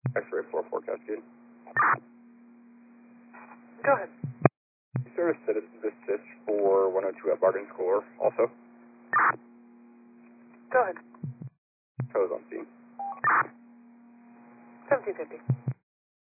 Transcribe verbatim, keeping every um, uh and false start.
X-ray four forecast, dude. Go ahead. Service assist for one oh two at Bargain Score, also. Go ahead. Codes on scene. seventeen fifty.